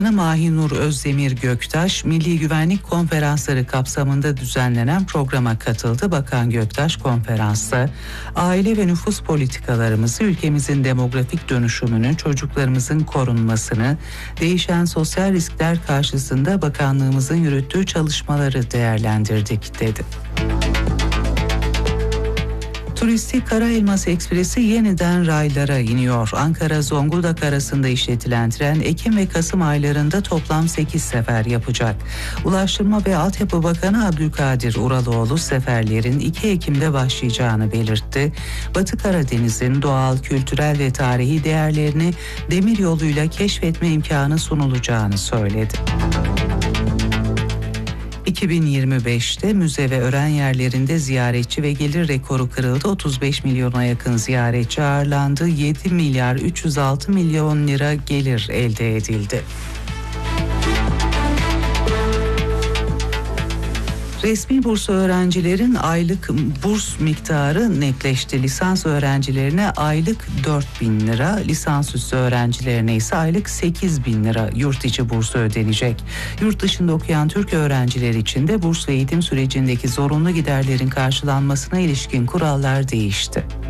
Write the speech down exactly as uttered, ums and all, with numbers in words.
Mahinur Özdemir Göktaş, Milli Güvenlik Konferansları kapsamında düzenlenen programa katıldı. Bakan Göktaş konferansta aile ve nüfus politikalarımızı, ülkemizin demografik dönüşümünü, çocuklarımızın korunmasını, değişen sosyal riskler karşısında bakanlığımızın yürüttüğü çalışmaları değerlendirdik dedi. Turistik Kara Elmas Ekspresi yeniden raylara iniyor. Ankara-Zonguldak arasında işletilen tren Ekim ve Kasım aylarında toplam sekiz sefer yapacak. Ulaştırma ve Altyapı Bakanı Abdülkadir Uraloğlu seferlerin iki Ekim'de başlayacağını belirtti. Batı Karadeniz'in doğal, kültürel ve tarihi değerlerini demir yoluyla keşfetme imkanı sunulacağını söyledi. iki bin yirmi beşte müze ve öğren yerlerinde ziyaretçi ve gelir rekoru kırıldı. otuz beş milyona yakın ziyaretçi ağırlandı. yedi milyar üç yüz altı milyon lira gelir elde edildi. Resmi burs öğrencilerin aylık burs miktarı netleşti. Lisans öğrencilerine aylık dört bin lira, lisansüstü öğrencilerine ise aylık sekiz bin lira yurt içi bursu ödenecek. Yurt dışında okuyan Türk öğrenciler için de burs ve eğitim sürecindeki zorunlu giderlerin karşılanmasına ilişkin kurallar değişti.